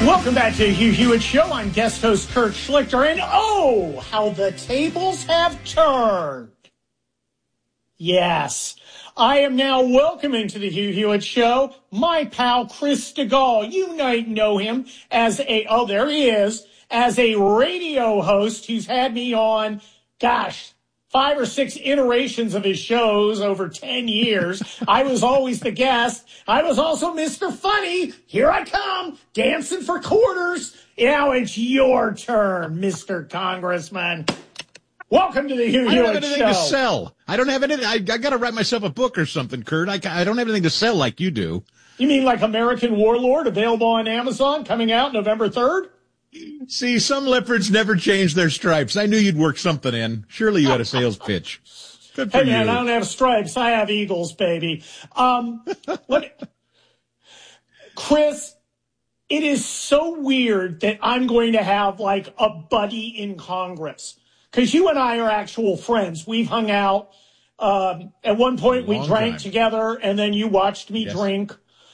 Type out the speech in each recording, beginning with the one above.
Welcome back to the Hugh Hewitt Show. I'm guest host Kurt Schlichter, and oh, how the tables have turned. Yes, I am now welcoming to the Hugh Hewitt Show my pal Chris Stigall. You might know him as there he is, as a radio host. He's had me on, 5 or 6 iterations of his shows over 10 years. I was always the guest. I was also Mr. Funny. Here I come, dancing for quarters. Now it's your turn, Mr. Congressman. Welcome to the Hugh Hewitt Show. I don't have anything to sell. I don't have anything. I got to write myself a book or something, Kurt. I don't have anything to sell like you do. You mean like American Warlord, available on Amazon, coming out November 3rd? See, some leopards never change their stripes. I knew you'd work something in. Surely you had a sales pitch. Good for Hey, man, you. I don't have stripes. I have eagles, baby. Chris, it is so weird that I'm going to have like a buddy in Congress. Because you and I are actual friends. We've hung out. At one point, we drank together, and then you watched me drink.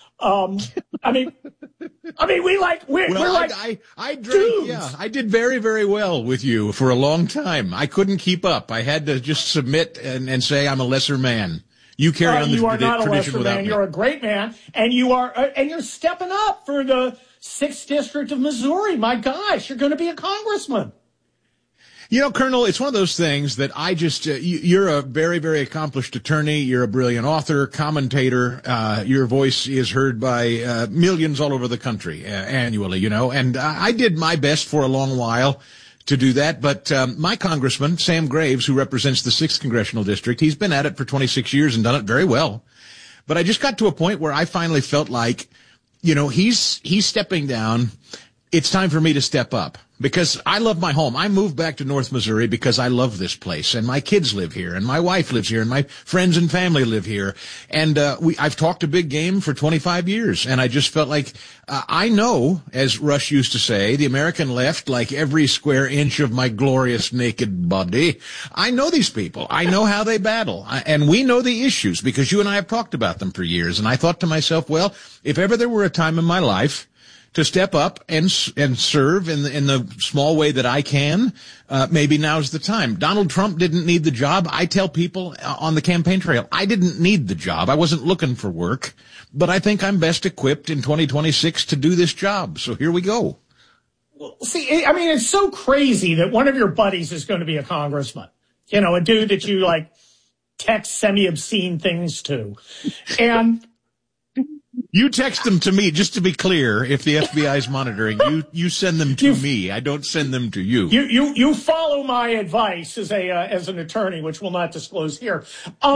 I mean, we're like I drank, dudes. yeah. I did very, very well with you for a long time. I couldn't keep up. I had to just submit and say I'm a lesser man. You carry on this you are not a tradition lesser without man. me. You're a great man, and you're stepping up for the 6th District of Missouri. My gosh, you're going to be a congressman. You know, Colonel, it's one of those things that I just, you're a very, very accomplished attorney. You're a brilliant author, commentator. Your voice is heard by millions all over the country annually, you know, and I did my best for a long while to do that. But my congressman, Sam Graves, who represents the 6th Congressional District, he's been at it for 26 years and done it very well. But I just got to a point where I finally felt like, you know, he's stepping down. It's time for me to step up because I love my home. I moved back to North Missouri because I love this place, and my kids live here, and my wife lives here, and my friends and family live here. And I've talked a big game for 25 years, and I just felt like I know, as Rush used to say, the American left, like every square inch of my glorious naked body. I know these people. I know how they battle, and we know the issues because you and I have talked about them for years. And I thought to myself, well, if ever there were a time in my life to step up and serve in the small way that I can, maybe now's the time. Donald Trump didn't need the job. I tell people on the campaign trail, I didn't need the job. I wasn't looking for work, but I think I'm best equipped in 2026 to do this job. So here we go. Well, see, I mean, it's so crazy that one of your buddies is going to be a congressman. You know, a dude that you like text semi-obscene things to. And you text them to me, just to be clear, if the FBI is monitoring. You send them to me. I don't send them to you. You follow my advice as an attorney, which we'll not disclose here.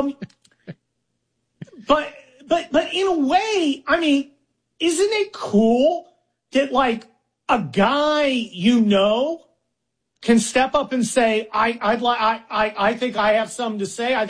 But in a way, I mean, isn't it cool that like a guy you know can step up and say, I think I have something to say.